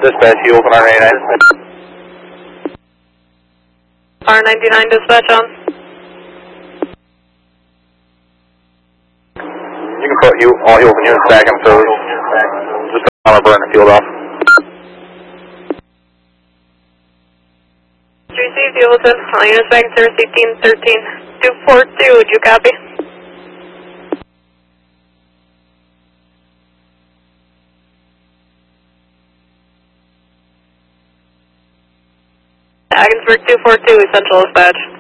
Dispatch, you open R99. R99 dispatch on. You can put all you open units back in Philly. Just want to burn the field off. Received Eagleton, all units back in service 1813. 242, would you copy? Agginsburg 242, Central Dispatch.